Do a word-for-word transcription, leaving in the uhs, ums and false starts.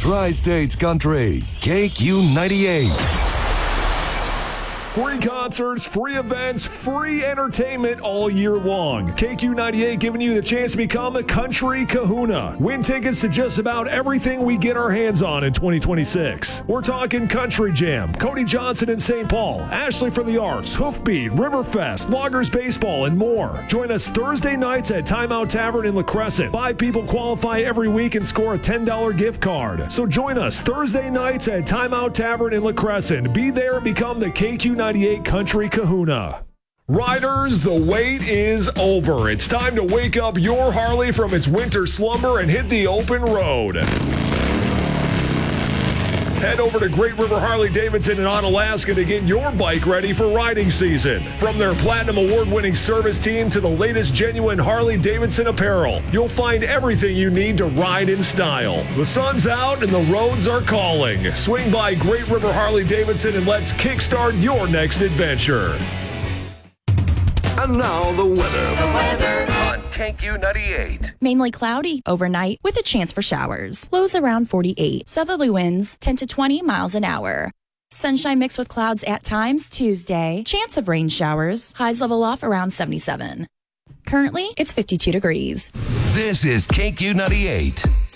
Tri-States Country, K Q ninety-eight. Free concerts, free events, free entertainment all year long. K Q ninety-eight giving you the chance to become a Country Kahuna. Win tickets to just about everything we get our hands on in twenty twenty-six. We're talking Country Jam, Cody Johnson in Saint Paul, Ashley for the Arts, Hoofbeat, Riverfest, Loggers Baseball, and more. Join us Thursday nights at Timeout Tavern in La Crescent. Five people qualify every week and score a ten dollars gift card. So join us Thursday nights at Timeout Tavern in La Crescent. Be there and become the K Q ninety-eight Country Kahuna. Riders, the wait is over. It's time to wake up your Harley from its winter slumber and hit the open road. Head over to Great River Harley-Davidson in Onalaska to get your bike ready for riding season. From their Platinum Award-winning service team to the latest genuine Harley-Davidson apparel, you'll find everything you need to ride in style. The sun's out and the roads are calling. Swing by Great River Harley-Davidson and let's kickstart your next adventure. And now the weather. The weather on K Q ninety-eight. Mainly cloudy overnight with a chance for showers. Lows around forty-eight. Southerly winds ten to twenty miles an hour. Sunshine mixed with clouds at times Tuesday. Chance of rain showers. Highs level off around seventy-seven. Currently, it's fifty-two degrees. This is K Q ninety-eight.